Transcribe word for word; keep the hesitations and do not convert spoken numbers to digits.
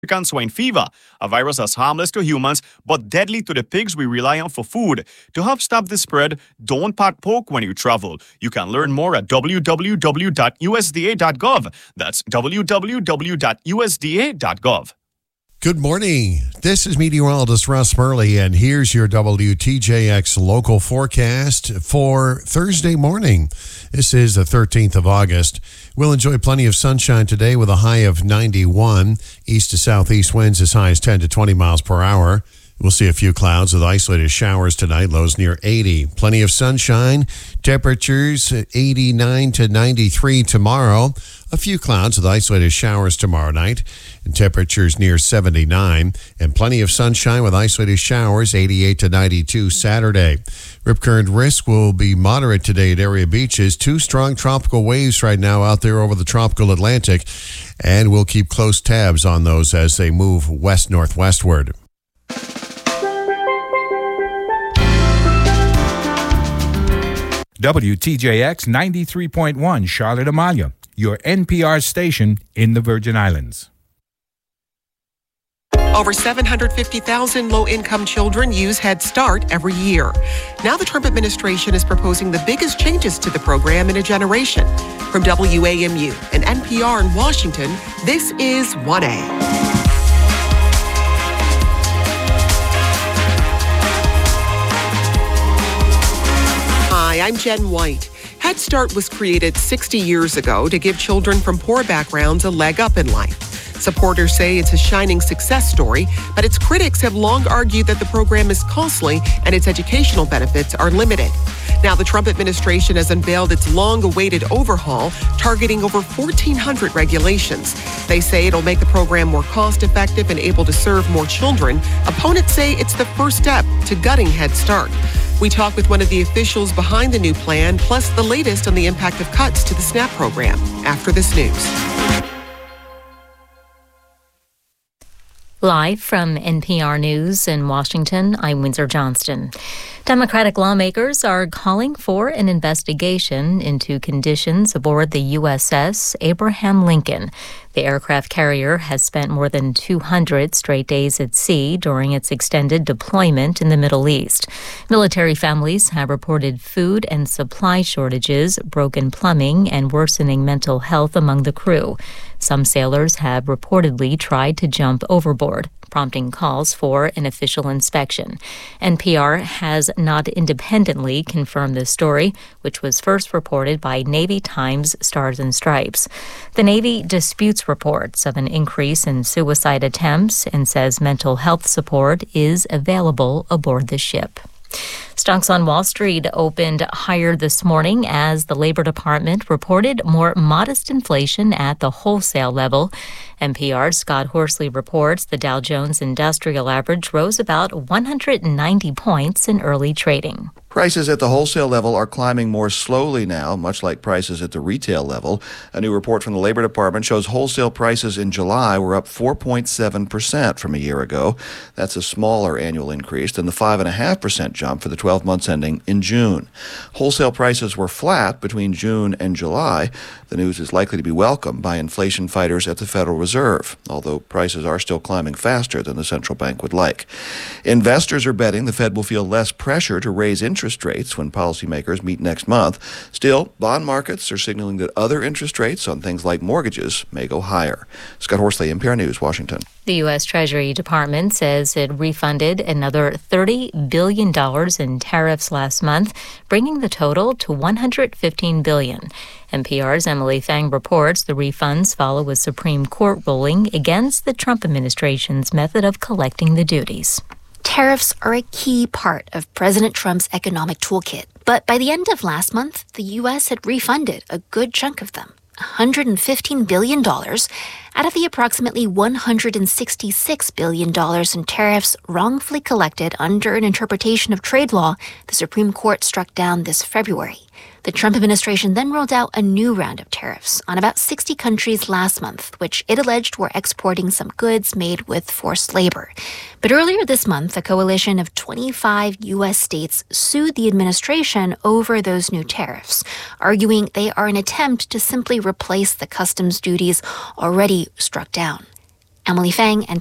African swine fever, a virus that's harmless to humans but deadly to the pigs we rely on for food. To help stop the spread, don't pack pork when you travel. You can learn more at w w w dot u s d a dot gov. That's w w w dot u s d a dot gov. Good morning. This is meteorologist Russ Murley, and here's your W T J X local forecast for Thursday morning. This is the thirteenth of August. We'll enjoy plenty of sunshine today with a high of ninety-one. East to southeast winds as high as ten to twenty miles per hour. We'll see a few clouds with isolated showers tonight, lows near eighty. Plenty of sunshine, temperatures at eighty-nine to ninety-three tomorrow. A few clouds with isolated showers tomorrow night, and temperatures near seventy-nine. And plenty of sunshine with isolated showers, eighty-eight to ninety-two Saturday. Rip current risk will be moderate today at area beaches. Two strong tropical waves right now out there over the tropical Atlantic, and we'll keep close tabs on those as they move west-northwestward. W T J X ninety-three point one Charlotte Amalia, your N P R station in the Virgin Islands. Over seven hundred fifty thousand low-income children use Head Start every year. Now the Trump administration is proposing the biggest changes to the program in a generation. From W A M U and N P R in Washington, this is one A. Hi, I'm Jen White. Head Start was created sixty years ago to give children from poor backgrounds a leg up in life. Supporters say it's a shining success story, but its critics have long argued that the program is costly and its educational benefits are limited. Now the Trump administration has unveiled its long-awaited overhaul, targeting over fourteen hundred regulations. They say it'll make the program more cost-effective and able to serve more children. Opponents say it's the first step to gutting Head Start. We talked with one of the officials behind the new plan, plus the latest on the impact of cuts to the SNAP program, after this news. Live from N P R News in Washington, I'm Windsor Johnston. Democratic lawmakers are calling for an investigation into conditions aboard the U S S Abraham Lincoln. The aircraft carrier has spent more than two hundred straight days at sea during its extended deployment in the Middle East. Military families have reported food and supply shortages, broken plumbing, and worsening mental health among the crew. Some sailors have reportedly tried to jump overboard, prompting calls for an official inspection. N P R has not independently confirmed this story, which was first reported by Navy Times Stars and Stripes. The Navy disputes reports of an increase in suicide attempts and says mental health support is available aboard the ship. Stocks on Wall Street opened higher this morning as the Labor Department reported more modest inflation at the wholesale level. N P R's Scott Horsley reports the Dow Jones Industrial Average rose about one hundred ninety points in early trading. Prices at the wholesale level are climbing more slowly now, much like prices at the retail level. A new report from the Labor Department shows wholesale prices in July were up four point seven percent from a year ago. That's a smaller annual increase than the five point five percent jump for the twelve months ending in June. Wholesale prices were flat between June and July. The news is likely to be welcomed by inflation fighters at the Federal Reserve, although prices are still climbing faster than the central bank would like. Investors are betting the Fed will feel less pressure to raise interest interest rates when policymakers meet next month. Still, bond markets are signaling that other interest rates on things like mortgages may go higher. Scott Horsley, N P R News, Washington. The U S Treasury Department says it refunded another thirty billion dollars in tariffs last month, bringing the total to one hundred fifteen billion dollars. N P R's Emily Fang reports the refunds follow a Supreme Court ruling against the Trump administration's method of collecting the duties. Tariffs are a key part of President Trump's economic toolkit. But by the end of last month, the U S had refunded a good chunk of them, one hundred fifteen billion dollars, out of the approximately one hundred sixty-six billion dollars in tariffs wrongfully collected under an interpretation of trade law the Supreme Court struck down this February. The Trump administration then rolled out a new round of tariffs on about sixty countries last month, which it alleged were exporting some goods made with forced labor. But earlier this month, a coalition of twenty-five U S states sued the administration over those new tariffs, arguing they are an attempt to simply replace the customs duties already struck down. Emily Fang and